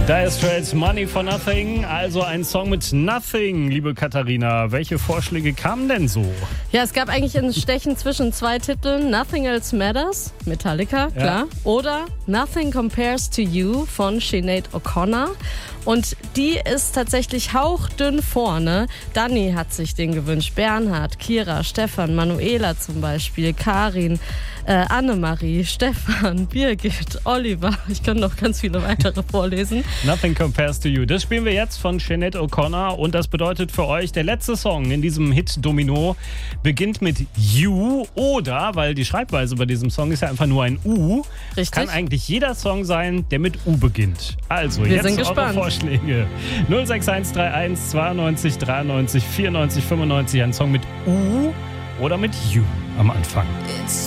Dire Straits, Money for Nothing, also ein Song mit Nothing, liebe Katharina. Welche Vorschläge kamen denn so? Ja, es gab eigentlich ein Stechen zwischen zwei Titeln. Nothing Else Matters, Metallica, klar. Oder Nothing Compares to You von Sinead O'Connor. Und die ist tatsächlich hauchdünn vorne. Dani hat sich den gewünscht. Bernhard, Kira, Stefan, Manuela zum Beispiel, Karin, Annemarie, Stefan, Birgit, Oliver. Ich kann noch ganz viele weitere vorlesen. Nothing Compares to You. Das spielen wir jetzt von Sinead O'Connor. Und das bedeutet für euch, der letzte Song in diesem Hit-Domino beginnt mit You. Oder, weil die Schreibweise bei diesem Song ist ja einfach nur ein U. Richtig. Kann eigentlich jeder Song sein, der mit U beginnt. Also, wir jetzt sind eure gespannt. Vorschläge. 06131 92 93 94 95. Ein Song mit U oder mit You am Anfang. It's